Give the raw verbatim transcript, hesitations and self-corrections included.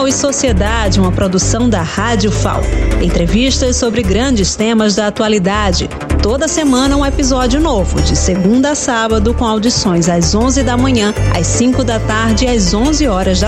Jornal e Sociedade, uma produção da Rádio F A O. Entrevistas sobre grandes temas da atualidade. Toda semana um episódio novo, de segunda a sábado, com audições às onze da manhã, às cinco da tarde e às onze horas da